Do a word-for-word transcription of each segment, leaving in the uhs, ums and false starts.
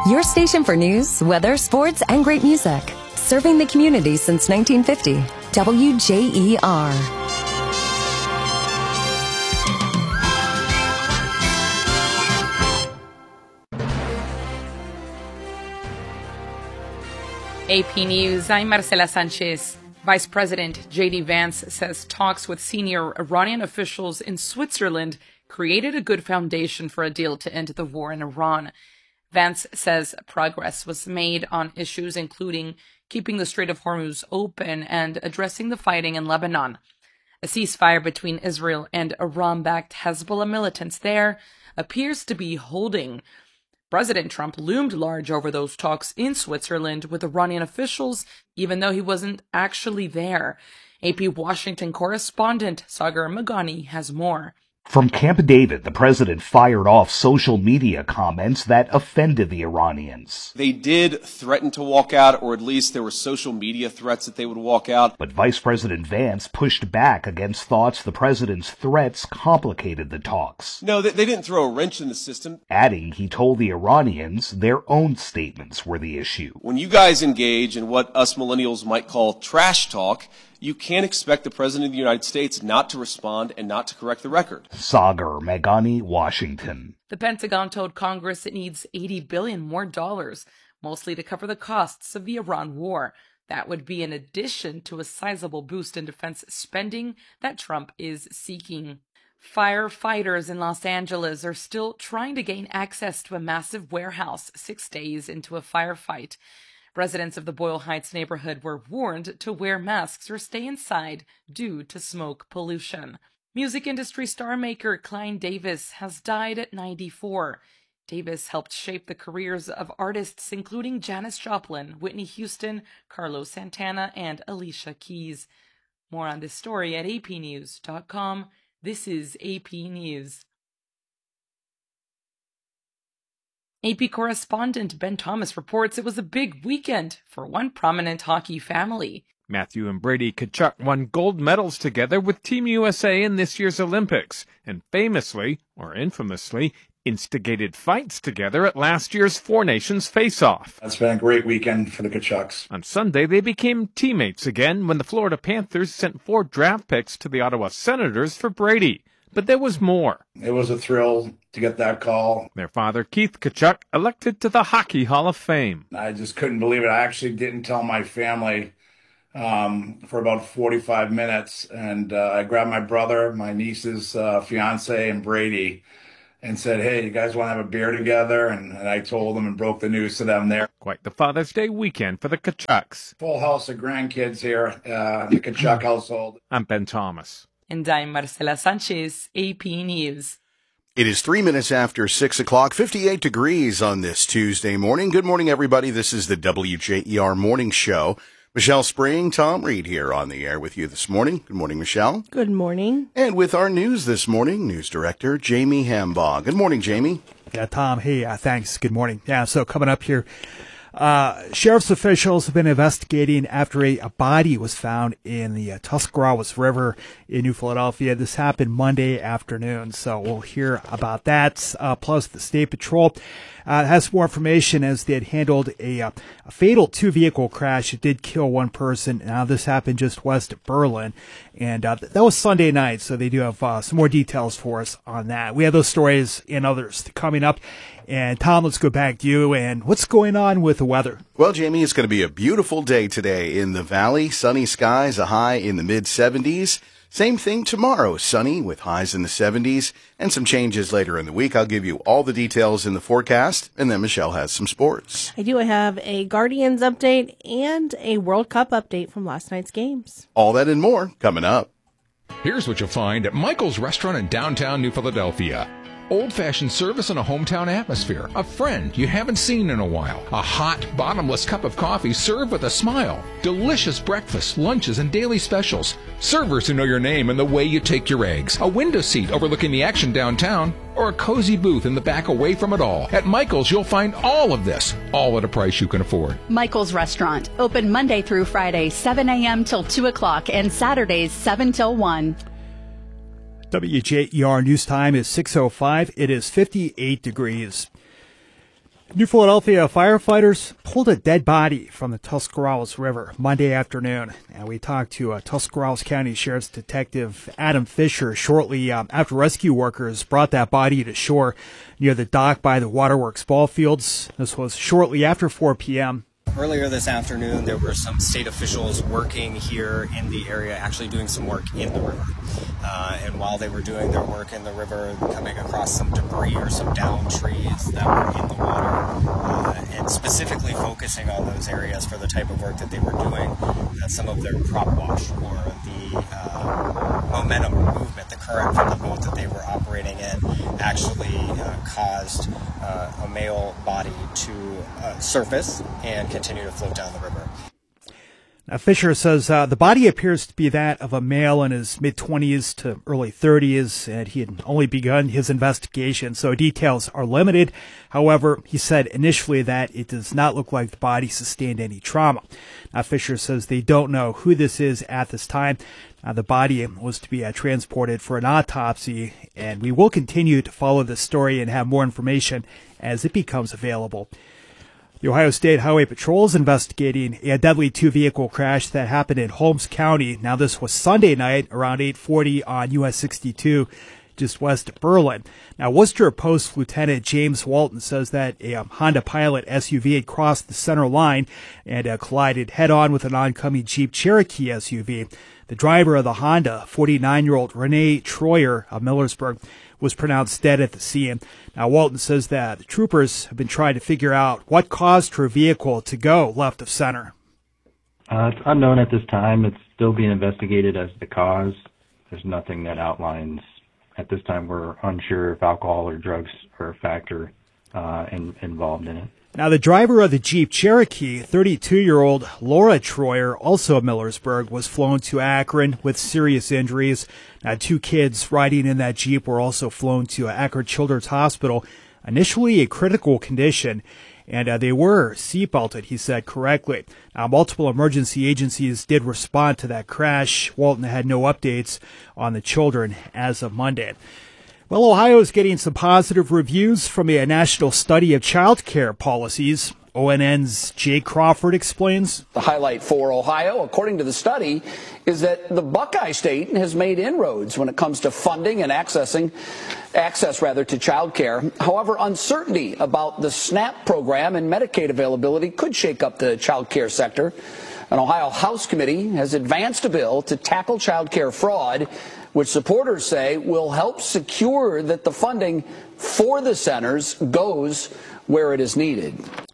Your station for news, weather, sports, and great music. Serving the community since nineteen fifty. W J E R. A P News, I'm Marcela Sanchez. Vice President J D Vance says talks with senior Iranian officials in Switzerland created a good foundation for a deal to end the war in Iran. Vance says progress was made on issues including keeping the Strait of Hormuz open and addressing the fighting in Lebanon. A ceasefire between Israel and Iran-backed Hezbollah militants there appears to be holding. President Trump loomed large over those talks in Switzerland with Iranian officials, even though he wasn't actually there. A P Washington correspondent Sagar Meghani has more. From Camp David, the president fired off social media comments that offended the Iranians. They did threaten to walk out, or at least there were social media threats that they would walk out. But Vice President Vance pushed back against thoughts the president's threats complicated the talks. No, they, they didn't throw a wrench in the system. Adding he told the Iranians their own statements were the issue. When you guys engage in what us millennials might call trash talk, you can't expect the President of the United States not to respond and not to correct the record. Sagar Meghani, Washington. The Pentagon told Congress it needs eighty billion dollars more dollars, mostly to cover the costs of the Iran war. That would be in addition to a sizable boost in defense spending that Trump is seeking. Firefighters in Los Angeles are still trying to gain access to a massive warehouse six days into a firefight. Residents of the Boyle Heights neighborhood were warned to wear masks or stay inside due to smoke pollution. Music industry star maker Klein Davis has died at ninety-four. Davis helped shape the careers of artists including Janis Joplin, Whitney Houston, Carlos Santana, and Alicia Keys. More on this story at a p news dot com. This is A P News. A P correspondent Ben Thomas reports it was a big weekend for one prominent hockey family. Matthew and Brady Tkachuk won gold medals together with Team U S A in this year's Olympics, and famously, or infamously, instigated fights together at last year's Four Nations Face-Off. It's been a great weekend for the Tkachuks. On Sunday, they became teammates again when the Florida Panthers sent four draft picks to the Ottawa Senators for Brady. But there was more. It was a thrill to get that call. Their father, Keith Tkachuk, elected to the Hockey Hall of Fame. I just couldn't believe it. I actually didn't tell my family um, for about forty-five minutes. And uh, I grabbed my brother, my niece's uh, fiance, and Brady, and said, hey, you guys want to have a beer together? And, and I told them and broke the news to them there. Quite the Father's Day weekend for the Tkachuks. Full house of grandkids here, uh, the Tkachuk household. I'm Ben Thomas. And I'm Marcela Sanchez, A P News. It is three minutes after six o'clock, fifty-eight degrees on this Tuesday morning. Good morning, everybody. This is the W J E R Morning Show. Michelle Spring, Tom Reed here on the air with you this morning. Good morning, Michelle. Good morning. And with our news this morning, news director Jamie Hambaugh. Good morning, Jamie. Yeah, Tom. Hey, uh, thanks. Good morning. Yeah, so coming up here, Uh, sheriff's officials have been investigating after a, a body was found in the uh, Tuscarawas River in New Philadelphia. This happened Monday afternoon, so we'll hear about that. Uh, plus, the State Patrol uh, has more information as they had handled a, uh, a fatal two-vehicle crash. It did kill one person. Now, this happened just west of Berlin, and uh, that was Sunday night, so they do have uh, some more details for us on that. We have those stories and others coming up. And Tom, let's go back to you. And what's going on with the weather? Well, Jamie, it's going to be a beautiful day today in the valley. Sunny skies, a high in the mid seventies. Same thing tomorrow, sunny with highs in the seventies and some changes later in the week. I'll give you all the details in the forecast, and then Michelle has some sports. I do have a Guardians update and a World Cup update from last night's games. All that and more coming up. Here's what you'll find at Michael's Restaurant in downtown New Philadelphia. Old-fashioned service in a hometown atmosphere. A friend you haven't seen in a while. A hot, bottomless cup of coffee served with a smile. Delicious breakfasts, lunches, and daily specials. Servers who know your name and the way you take your eggs. A window seat overlooking the action downtown. Or a cozy booth in the back away from it all. At Michael's, you'll find all of this, all at a price you can afford. Michael's Restaurant. Open Monday through Friday, seven a.m. till two o'clock, and Saturdays, seven till one. W J E R News Time is six oh five. It is fifty-eight degrees. New Philadelphia firefighters pulled a dead body from the Tuscarawas River Monday afternoon. And we talked to uh, Tuscarawas County Sheriff's Detective Adam Fisher shortly um, after rescue workers brought that body to shore near the dock by the Waterworks ball fields. This was shortly after four p.m. Earlier this afternoon, there were some state officials working here in the area, actually doing some work in the river. Uh, and while they were doing their work in the river, coming across some debris or some downed trees that were in the water, uh, and specifically focusing on those areas for the type of work that they were doing, uh, some of their prop wash or the uh, momentum or movement, the current from the boat that they were operating in actually uh, caused uh, a male body to uh, surface and continue to float down the river. Now, Fisher says uh, the body appears to be that of a male in his mid-twenties to early thirties, and he had only begun his investigation, so details are limited. However, he said initially that it does not look like the body sustained any trauma. Now, Fisher says they don't know who this is at this time. Uh, the body was to be uh, transported for an autopsy, and we will continue to follow this story and have more information as it becomes available. The Ohio State Highway Patrol is investigating a deadly two-vehicle crash that happened in Holmes County. Now, this was Sunday night around eight forty on U S sixty-two, just west of Berlin. Now, Worcester Post Lieutenant James Walton says that a um, Honda Pilot S U V had crossed the center line and uh, collided head-on with an oncoming Jeep Cherokee S U V. The driver of the Honda, forty-nine-year-old Renee Troyer of Millersburg, was pronounced dead at the scene. Now, Walton says that the troopers have been trying to figure out what caused her vehicle to go left of center. Uh, it's unknown at this time. It's still being investigated as the cause. There's nothing that outlines. At this time, we're unsure if alcohol or drugs are a factor uh, in, involved in it. Now, the driver of the Jeep Cherokee, thirty-two-year-old Laura Troyer, also of Millersburg, was flown to Akron with serious injuries. Now, two kids riding in that Jeep were also flown to Akron Children's Hospital, initially a critical condition, and uh, they were seatbelted, he said correctly. Now, multiple emergency agencies did respond to that crash. Walton had no updates on the children as of Monday. Well, Ohio is getting some positive reviews from a national study of child care policies. O N N's Jay Crawford explains. The highlight for Ohio, according to the study, is that the Buckeye State has made inroads when it comes to funding and accessing access rather to child care. However, uncertainty about the SNAP program and Medicaid availability could shake up the child care sector. An Ohio House committee has advanced a bill to tackle child care fraud, which supporters say will help secure that the funding for the centers goes where it is needed.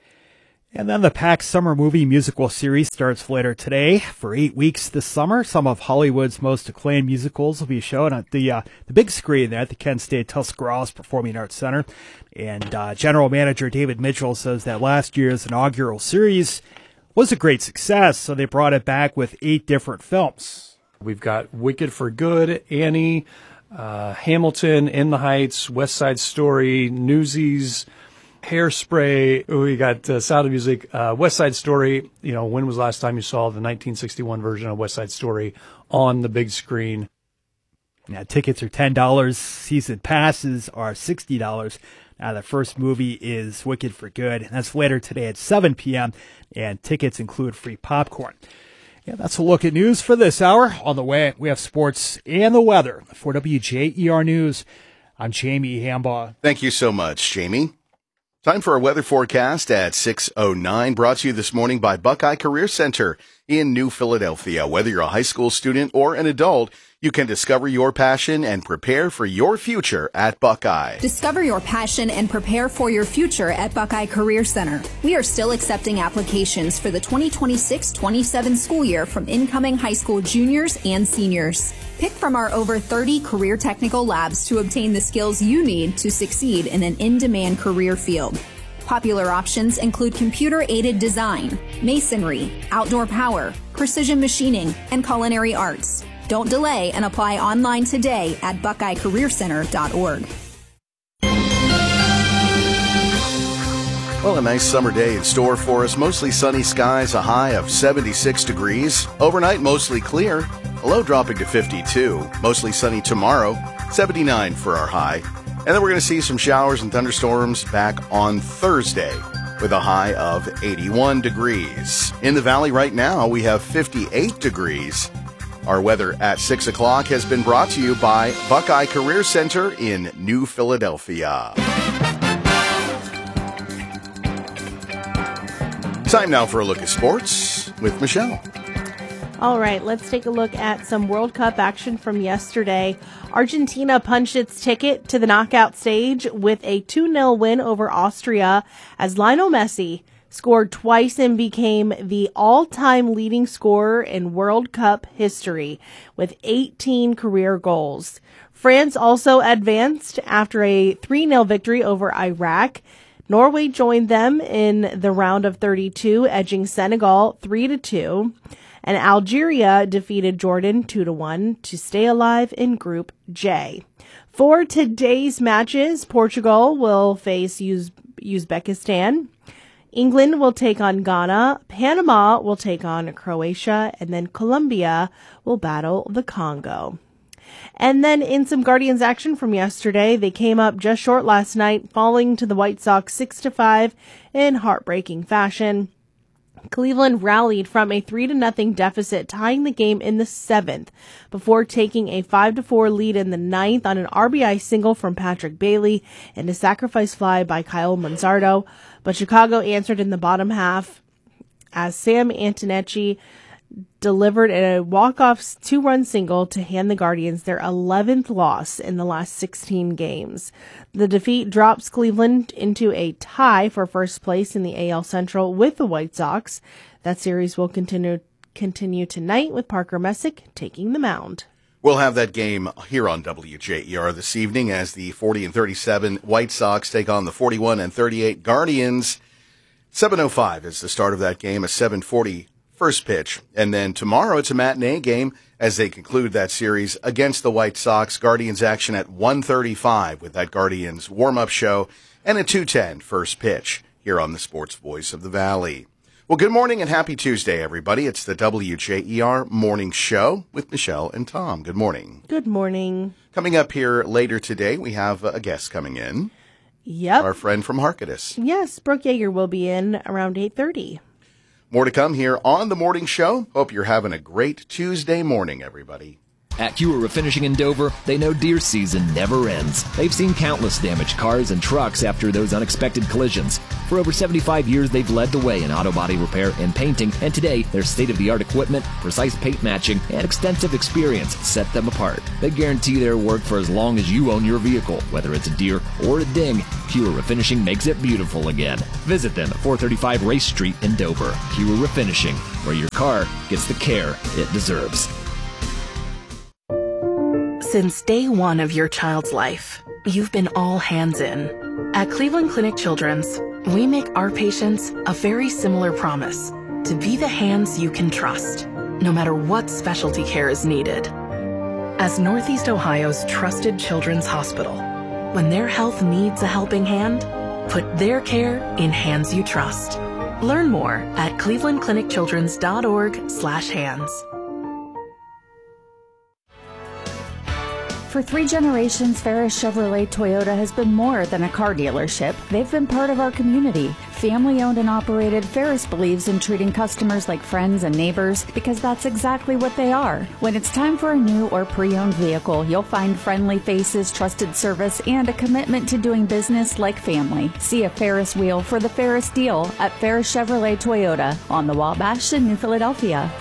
And then the PAX Summer Movie Musical Series starts later today. For eight weeks this summer, some of Hollywood's most acclaimed musicals will be shown at the uh, the big screen there at the Kent State Tuscarawas Performing Arts Center. And uh, General Manager David Mitchell says that last year's inaugural series was a great success, so they brought it back with eight different films. We've got Wicked for Good, Annie, uh, Hamilton, In the Heights, West Side Story, Newsies, Hairspray. We got uh, Sound of Music, uh, West Side Story. You know, when was the last time you saw the nineteen sixty-one version of West Side Story on the big screen? Now, tickets are ten dollars. Season passes are sixty dollars. Now, the first movie is Wicked for Good. And that's later today at seven p.m. And tickets include free popcorn. Yeah, that's a look at news for this hour. On the way, we have sports and the weather. For W J E R News, I'm Jamie Hambaugh. Thank you so much, Jamie. Time for our weather forecast at six oh nine, brought to you this morning by Buckeye Career Center in New Philadelphia. Whether you're a high school student or an adult, you can discover your passion and prepare for your future at Buckeye. Discover your passion and prepare for your future at Buckeye Career Center. We are still accepting applications for the twenty twenty-six twenty-seven school year from incoming high school juniors and seniors. Pick from our over thirty career technical labs to obtain the skills you need to succeed in an in-demand career field. Popular options include computer-aided design, masonry, outdoor power, precision machining, and culinary arts. Don't delay and apply online today at buckeye career center dot org. Well, a nice summer day in store for us. Mostly sunny skies, a high of seventy-six degrees. Overnight, mostly clear. A low dropping to fifty-two. Mostly sunny tomorrow, seventy-nine for our high. And then we're going to see some showers and thunderstorms back on Thursday with a high of eighty-one degrees. In the valley right now, we have fifty-eight degrees. Our weather at six o'clock has been brought to you by Buckeye Career Center in New Philadelphia. Time now for a look at sports with Michelle. All right, let's take a look at some World Cup action from yesterday. Argentina punched its ticket to the knockout stage with a two nil win over Austria as Lionel Messi scored twice and became the all-time leading scorer in World Cup history with eighteen career goals. France also advanced after a three nil victory over Iraq. Norway joined them in the round of thirty-two, edging Senegal three to two. And Algeria defeated Jordan two to one to stay alive in Group J. For today's matches, Portugal will face Uz- Uzbekistan. England will take on Ghana. Panama will take on Croatia. And then Colombia will battle the Congo. And then in some Guardians action from yesterday, they came up just short last night, falling to the White Sox six to five in heartbreaking fashion. Cleveland rallied from a three to nothing deficit, tying the game in the seventh before taking a five to four lead in the ninth on an R B I single from Patrick Bailey and a sacrifice fly by Kyle Manzardo. But Chicago answered in the bottom half as Sam Antonetti delivered a walk-off two-run single to hand the Guardians their eleventh loss in the last sixteen games. The defeat drops Cleveland into a tie for first place in the A L Central with the White Sox. That series will continue continue tonight with Parker Messick taking the mound. We'll have that game here on W J E R this evening as the forty and thirty-seven White Sox take on the forty-one and thirty-eight Guardians. seven oh five is the start of that game, a seven forty first pitch. And then tomorrow it's a matinee game as they conclude that series against the White Sox. Guardians action at one thirty-five with that Guardians warm-up show and a two ten first pitch here on the Sports Voice of the Valley. Well, good morning and happy Tuesday, everybody. It's the W J E R Morning Show with Michelle and Tom. Good morning. Good morning. Coming up here later today, we have a guest coming in. Yep. Our friend from Harkness. Yes, Brooke Yeager will be in around eight thirty. More to come here on the morning show. Hope you're having a great Tuesday morning, everybody. At Cura Refinishing in Dover, they know deer season never ends. They've seen countless damaged cars and trucks after those unexpected collisions. For over seventy-five years, they've led the way in auto body repair and painting, and today, their state-of-the-art equipment, precise paint matching, and extensive experience set them apart. They guarantee their work for as long as you own your vehicle, whether it's a deer or a ding. Cura Refinishing makes it beautiful again. Visit them at four thirty-five Race Street in Dover. Cura Refinishing, where your car gets the care it deserves. Since day one of your child's life, you've been all hands in. At Cleveland Clinic Children's, we make our patients a very similar promise to be the hands you can trust, no matter what specialty care is needed. As Northeast Ohio's trusted children's hospital, when their health needs a helping hand, put their care in hands you trust. Learn more at cleveland clinic children's dot org slash hands. For three generations, Ferris Chevrolet Toyota has been more than a car dealership. They've been part of our community. Family owned and operated, Ferris believes in treating customers like friends and neighbors because that's exactly what they are. When it's time for a new or pre-owned vehicle, you'll find friendly faces, trusted service, and a commitment to doing business like family. See a Ferris wheel for the Ferris deal at Ferris Chevrolet Toyota on the Wabash in New Philadelphia.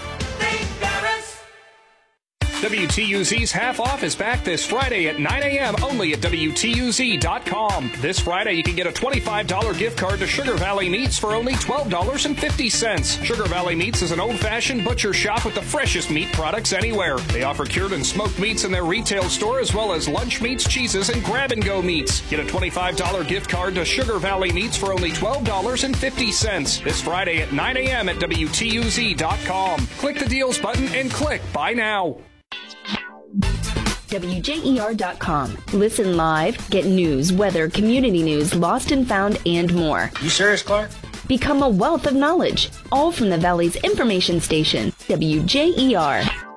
W T U Z's Half Off is back this Friday at nine a.m. only at W T U Z dot com. This Friday, you can get a twenty-five dollars gift card to Sugar Valley Meats for only twelve dollars and fifty cents. Sugar Valley Meats is an old-fashioned butcher shop with the freshest meat products anywhere. They offer cured and smoked meats in their retail store as well as lunch meats, cheeses, and grab-and-go meats. Get a twenty-five dollars gift card to Sugar Valley Meats for only twelve dollars and fifty cents. This Friday at nine a.m. at W T U Z dot com. Click the deals button and click Buy Now. W J E R dot com. Listen live, get news, weather, community news, lost and found, and more. You serious, Clark? Become a wealth of knowledge, all from the Valley's information station, W J E R.